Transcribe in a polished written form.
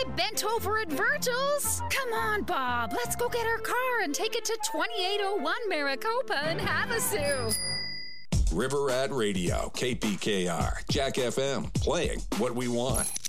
bent over at Virgil's. Come on, Bob. Let's go get our car and take it to 2801 Maricopa and Havasu. River Rat Radio, KPKR, Jack FM, playing what we want.